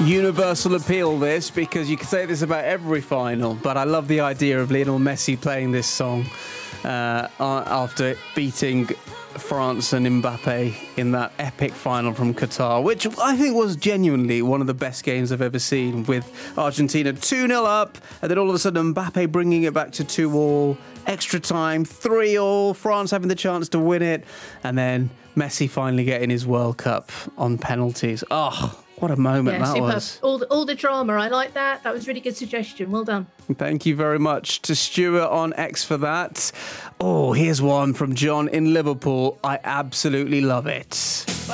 universal appeal, this, because you could say this about every final, but I love the idea of Lionel Messi playing this song after beating France and Mbappe in that epic final from Qatar, which I think was genuinely one of the best games I've ever seen, with Argentina 2-0 up, and then all of a sudden Mbappe bringing it back to 2-2, extra time, 3-3, France having the chance to win it, and then Messi finally getting his World Cup on penalties. Oh, what a moment that superb. was. All the drama. I like that. That was a really good suggestion. Well done. Thank you very much to Stuart on X for that. Oh, here's one from John in Liverpool. I absolutely love it.